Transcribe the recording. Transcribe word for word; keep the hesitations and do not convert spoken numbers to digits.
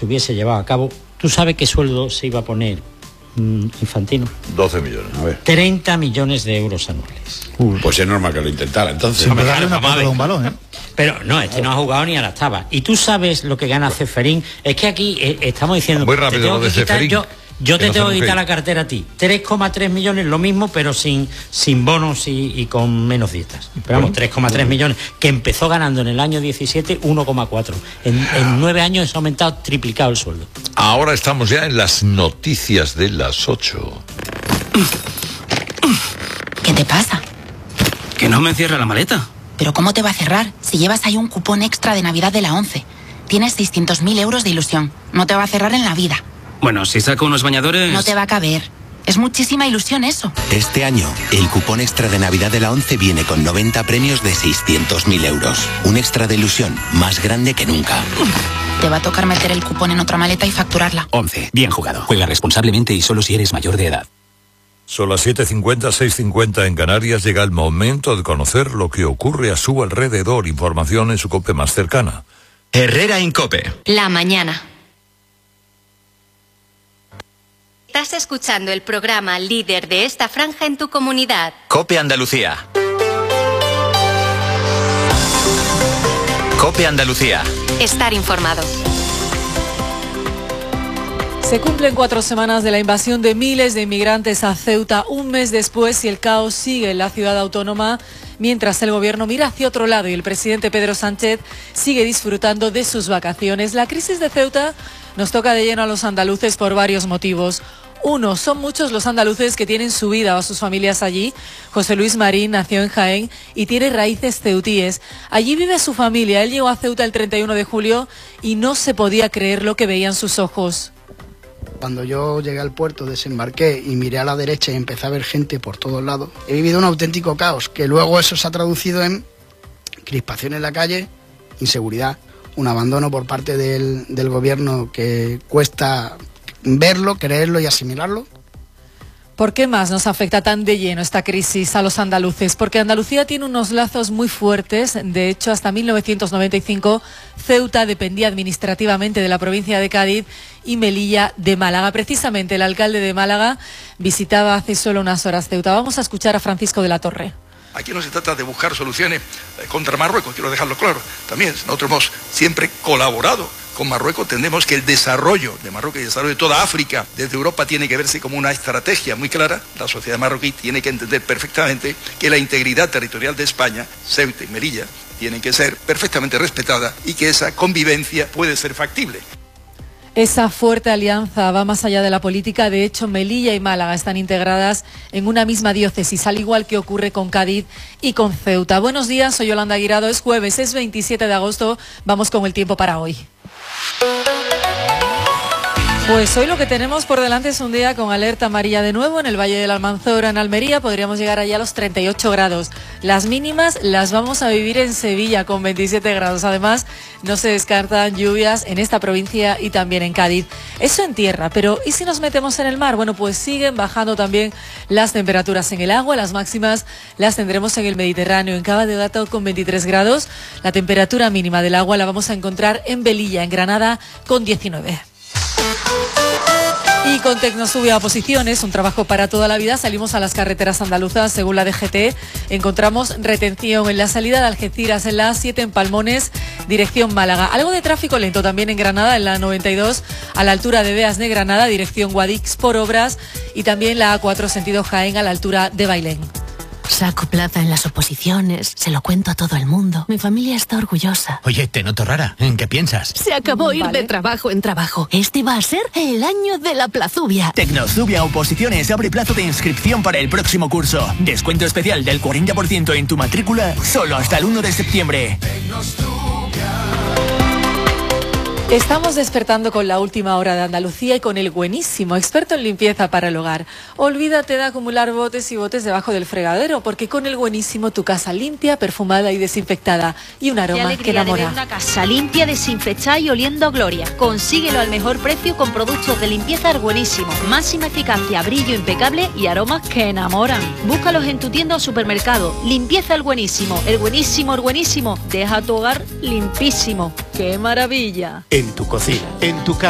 se hubiese llevado a cabo, ¿tú sabes qué sueldo se iba a poner mmm, Infantino? doce millones, a ver. treinta millones de euros anuales. Uh, pues es normal que lo intentara, entonces. Sin pegarle una pata de un balón, ¿eh? Pero no, este no ha jugado ni a la octava. Y tú sabes lo que gana Ceferín. Es que aquí eh, estamos diciendo... Muy rápido lo de Ceferín. Yo, yo te tengo que quitar la cartera a ti. tres coma tres millones, lo mismo, pero sin, sin bonos y, y con menos dietas. Pero vamos, tres coma tres millones, que empezó ganando en el año diecisiete uno coma cuatro. En, en nueve años se ha aumentado, triplicado el sueldo. Ahora estamos ya en las noticias de las ocho. ¿Qué te pasa? Que no me cierra la maleta. ¿Pero cómo te va a cerrar? Si llevas ahí un cupón extra de Navidad de la ONCE. Tienes seiscientos mil euros de ilusión. No te va a cerrar en la vida. Bueno, si saco unos bañadores... No te va a caber. Es muchísima ilusión eso. Este año, el cupón extra de Navidad de la ONCE viene con noventa premios de seiscientos mil euros. Un extra de ilusión más grande que nunca. Te va a tocar meter el cupón en otra maleta y facturarla. ONCE. Bien jugado. Juega responsablemente y solo si eres mayor de edad. Son las siete cincuenta, seis cincuenta en Canarias. Llega el momento de conocer lo que ocurre a su alrededor. Información en su COPE más cercana. Herrera Incope. La mañana. Estás escuchando el programa líder de esta franja en tu comunidad. COPE Andalucía. COPE Andalucía. Estar informado. Se cumplen cuatro semanas de la invasión de miles de inmigrantes a Ceuta, un mes después, y el caos sigue en la ciudad autónoma, mientras el gobierno mira hacia otro lado y el presidente Pedro Sánchez sigue disfrutando de sus vacaciones. La crisis de Ceuta nos toca de lleno a los andaluces por varios motivos. Uno, son muchos los andaluces que tienen su vida o a sus familias allí. José Luis Marín nació en Jaén y tiene raíces ceutíes. Allí vive su familia. Él llegó a Ceuta el treinta y uno de julio y no se podía creer lo que veían sus ojos. Cuando yo llegué al puerto, desembarqué y miré a la derecha y empecé a ver gente por todos lados, he vivido un auténtico caos, que luego eso se ha traducido en crispación en la calle, inseguridad, un abandono por parte del, del gobierno que cuesta verlo, creerlo y asimilarlo. ¿Por qué más nos afecta tan de lleno esta crisis a los andaluces? Porque Andalucía tiene unos lazos muy fuertes. De hecho, hasta mil novecientos noventa y cinco, Ceuta dependía administrativamente de la provincia de Cádiz y Melilla de Málaga. Precisamente el alcalde de Málaga visitaba hace solo unas horas Ceuta. Vamos a escuchar a Francisco de la Torre. Aquí no se trata de buscar soluciones contra Marruecos, quiero dejarlo claro. También nosotros hemos siempre colaborado con Marruecos. Entendemos que el desarrollo de Marruecos y el desarrollo de toda África desde Europa tiene que verse como una estrategia muy clara. La sociedad marroquí tiene que entender perfectamente que la integridad territorial de España, Ceuta y Melilla, tienen que ser perfectamente respetada y que esa convivencia puede ser factible. Esa fuerte alianza va más allá de la política. De hecho, Melilla y Málaga están integradas en una misma diócesis, al igual que ocurre con Cádiz y con Ceuta. Buenos días, soy Yolanda Guirado. Es jueves, es veintisiete de agosto. Vamos con el tiempo para hoy. Pues hoy lo que tenemos por delante es un día con alerta amarilla de nuevo en el Valle del Almanzora, en Almería. Podríamos llegar allá a los treinta y ocho grados. Las mínimas las vamos a vivir en Sevilla con veintisiete grados. Además, no se descartan lluvias en esta provincia y también en Cádiz. Eso en tierra, pero ¿y si nos metemos en el mar? Bueno, pues siguen bajando también las temperaturas en el agua. Las máximas las tendremos en el Mediterráneo, en Cava de Gata con veintitrés grados. La temperatura mínima del agua la vamos a encontrar en Velilla, en Granada, con diecinueve. Y con Tecnosubia a Posiciones, un trabajo para toda la vida, salimos a las carreteras andaluzas. Según la D G T, encontramos retención en la salida de Algeciras, en la A siete en Palmones, dirección Málaga. Algo de tráfico lento también en Granada, en la noventa y dos, a la altura de Beas de Granada, dirección Guadix por obras, y también la A cuatro sentido Jaén, a la altura de Bailén. Saco plaza en las oposiciones, se lo cuento a todo el mundo. Mi familia está orgullosa. Oye, te noto rara. ¿En qué piensas? Se acabó ir Vale. de trabajo en trabajo. Este va a ser el año de la plazubia. Tecnosubia Oposiciones abre plazo de inscripción para el próximo curso. Descuento especial del cuarenta por ciento en tu matrícula solo hasta el uno de septiembre. Estamos despertando con la última hora de Andalucía y con el buenísimo experto en limpieza para el hogar. Olvídate de acumular botes y botes debajo del fregadero, porque con el buenísimo tu casa limpia, perfumada y desinfectada, y un aroma que enamora. Una casa limpia, desinfectada y oliendo a gloria. Consíguelo al mejor precio con productos de limpieza El Buenísimo. Máxima eficacia, brillo impecable y aromas que enamoran. Búscalos en tu tienda o supermercado. Limpieza El Buenísimo. El Buenísimo, El Buenísimo. Deja tu hogar limpísimo. ¡Qué maravilla! En tu cocina, en tu casa.